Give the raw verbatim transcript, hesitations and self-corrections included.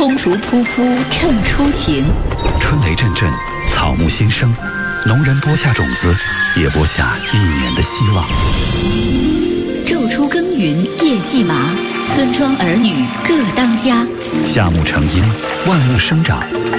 风烛仆仆趁初晴， 春雷阵阵，草木新生。农人播下种子，也播下一年的希望。 昼出耕耘夜绩麻，村庄儿女各当家。 夏木成荫，万物生长。